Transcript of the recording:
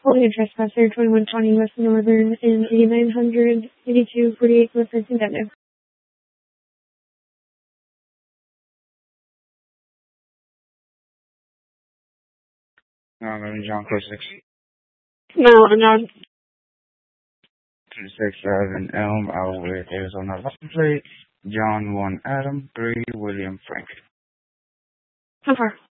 Holding a trespasser, 2120 West Northern in 8900, 8248 West Avenue. John Close 6. No, I'm not. 267 Elm, Outlet, Arizona. License plate, John 1 Adam 3 William Frank. How far?